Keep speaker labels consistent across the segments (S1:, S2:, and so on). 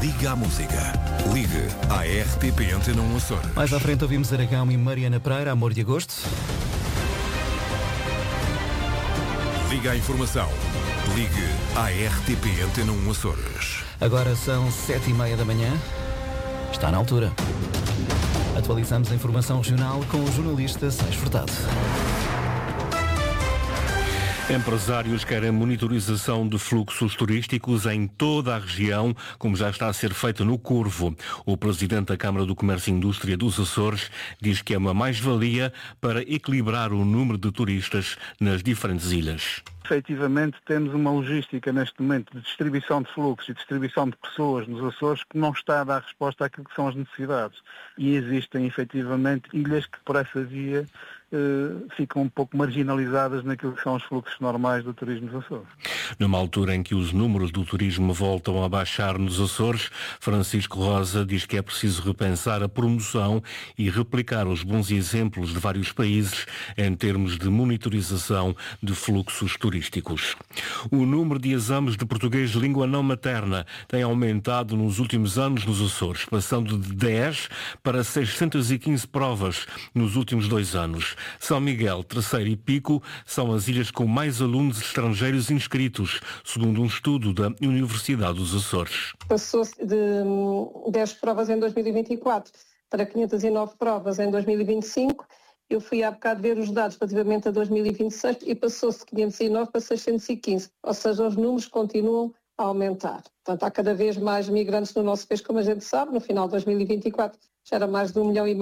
S1: Liga à música. Ligue à RTP Antena 1 Açores.
S2: Mais à frente ouvimos Aragão e Mariana Pereira, Amor de Agosto.
S1: Liga à informação. Ligue à RTP Antena 1 Açores.
S2: Agora são 7h30 da manhã. Está na altura. Atualizamos a informação regional com o jornalista Sais Furtado.
S3: Empresários querem monitorização de fluxos turísticos em toda a região, como já está a ser feito no Corvo. O presidente da Câmara do Comércio e Indústria dos Açores diz que é uma mais-valia para equilibrar o número de turistas nas diferentes ilhas.
S4: Efetivamente temos uma logística neste momento de distribuição de fluxos e distribuição de pessoas nos Açores que não está a dar resposta àquilo que são as necessidades. E existem efetivamente ilhas que por essa via ficam um pouco marginalizadas naquilo que são os fluxos normais do turismo nos Açores.
S3: Numa altura em que os números do turismo voltam a baixar nos Açores, Francisco Rosa diz que é preciso repensar a promoção e replicar os bons exemplos de vários países em termos de monitorização de fluxos turísticos. O número de exames de português de língua não materna tem aumentado nos últimos anos nos Açores, passando de 10 para 615 provas nos últimos 2 anos. São Miguel, Terceiro e Pico são as ilhas com mais alunos estrangeiros inscritos, segundo um estudo da Universidade dos Açores.
S5: Passou-se de 10 provas em 2024 para 509 provas em 2025. Eu fui há bocado ver os dados relativamente a 2026 e passou-se de 509 para 615, ou seja, os números continuam a aumentar. Portanto, há cada vez mais migrantes no nosso país, como a gente sabe. No final de 2024 já era mais de 1,5 milhão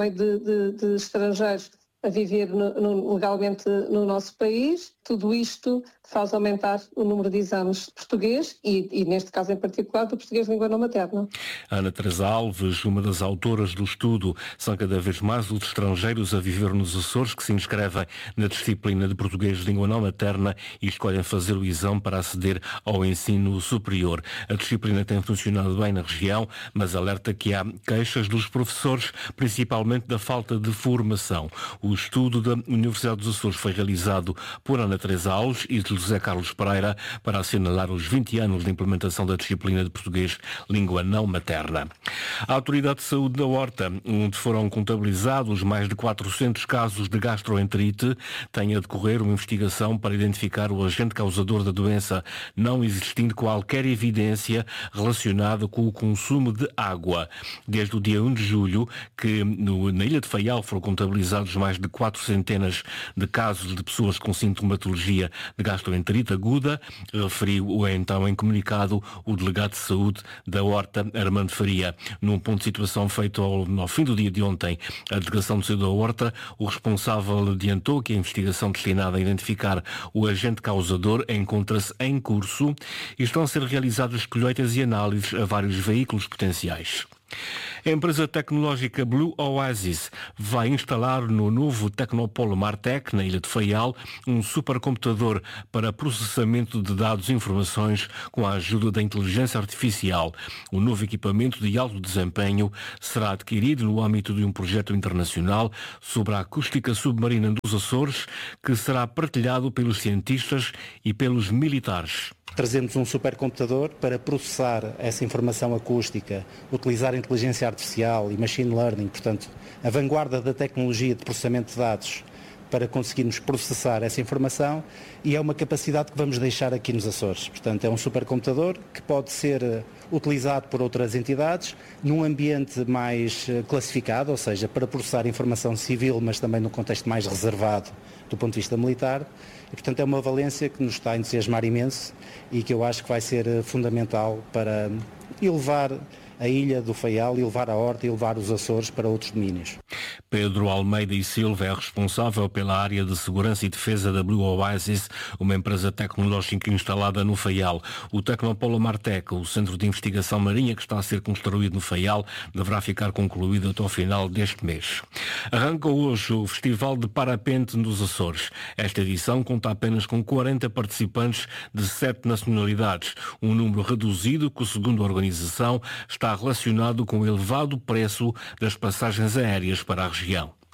S5: de estrangeiros a viver legalmente no nosso país. Tudo isto faz aumentar o número de exames de português e neste caso em particular, do português de língua não materna.
S3: Ana Teresa Alves, uma das autoras do estudo, são cada vez mais os estrangeiros a viver nos Açores que se inscrevem na disciplina de português de língua não materna e escolhem fazer o exame para aceder ao ensino superior. A disciplina tem funcionado bem na região, mas alerta que há queixas dos professores, principalmente da falta de formação. O estudo da Universidade dos Açores foi realizado por Ana Teresa Alves e de José Carlos Pereira para assinalar os 20 anos de implementação da disciplina de português língua não materna. A Autoridade de Saúde da Horta, onde foram contabilizados mais de 400 casos de gastroenterite, tem a decorrer uma investigação para identificar o agente causador da doença, não existindo qualquer evidência relacionada com o consumo de água. Desde o dia 1 de julho, que na Ilha de Faial foram contabilizados mais de 400 de casos de pessoas com sintomatologia de gastroenterite aguda, referiu então em comunicado o delegado de saúde da Horta, Armando Faria. Num ponto de situação feito ao fim do dia de ontem, a delegação de saúde da Horta, o responsável adiantou que a investigação destinada a identificar o agente causador encontra-se em curso e estão a ser realizadas colheitas e análises a vários veículos potenciais. A empresa tecnológica Blue Oasis vai instalar no novo Tecnopolo Martec, na Ilha de Faial, um supercomputador para processamento de dados e informações com a ajuda da inteligência artificial. O novo equipamento de alto desempenho será adquirido no âmbito de um projeto internacional sobre a acústica submarina dos Açores, que será partilhado pelos cientistas e pelos militares.
S6: Trazemos um supercomputador para processar essa informação acústica, utilizar inteligência artificial e machine learning, portanto, a vanguarda da tecnologia de processamento de dados para conseguirmos processar essa informação, e é uma capacidade que vamos deixar aqui nos Açores. Portanto, é um supercomputador que pode ser utilizado por outras entidades num ambiente mais classificado, ou seja, para processar informação civil, mas também num contexto mais reservado do ponto de vista militar. E, portanto, é uma valência que nos está a entusiasmar imenso e que eu acho que vai ser fundamental para elevar a ilha do Faial e levar a Horta e levar os Açores para outros domínios.
S3: Pedro Almeida e Silva é responsável pela área de segurança e defesa da Blue Oasis, uma empresa tecnológica instalada no Faial. O Tecnopolo Martec, o centro de investigação marinha que está a ser construído no Faial, deverá ficar concluído até ao final deste mês. Arranca hoje o Festival de Parapente nos Açores. Esta edição conta apenas com 40 participantes de 7 nacionalidades, um número reduzido que, segundo a organização, está relacionado com o elevado preço das passagens aéreas para a região.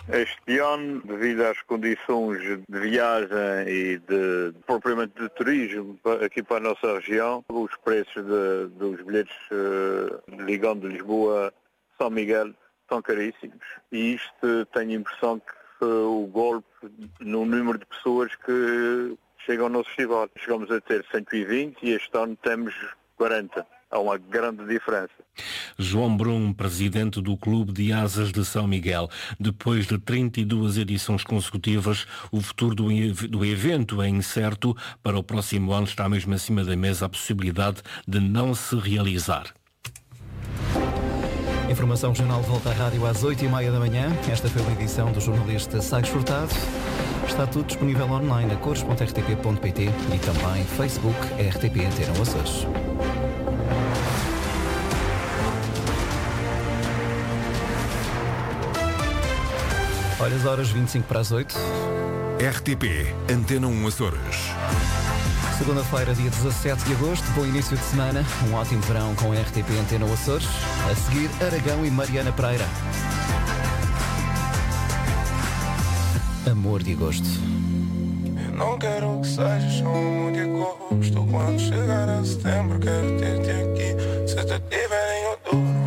S7: Este ano, devido às condições de viagem e propriamente de turismo aqui para a nossa região, os preços dos bilhetes ligando de Lisboa a São Miguel são caríssimos. E isto tenho a impressão que o golpe no número de pessoas que chegam ao nosso festival. Chegamos a ter 120 e este ano temos 40. Há uma grande diferença.
S3: João Brum, presidente do Clube de Asas de São Miguel. Depois de 32 edições consecutivas, o futuro do evento é incerto. Para o próximo ano está mesmo acima da mesa a possibilidade de não se realizar.
S2: Informação regional volta à rádio às 8h30 da manhã. Esta foi a edição do jornalista Sagres Furtado. Está tudo disponível online a cores.rtp.pt e também Facebook RTP Antena Açores. Olha as horas, 25 para as 8.
S1: RTP Antena 1 Açores.
S2: Segunda-feira, dia 17 de agosto, bom início de semana, um ótimo verão com a RTP Antena Açores. A seguir, Aragão e Mariana Pereira. Amor de agosto.
S8: Eu não quero que sejas só um amor de agosto. Quando chegar a setembro quero ter-te aqui. Se te tiver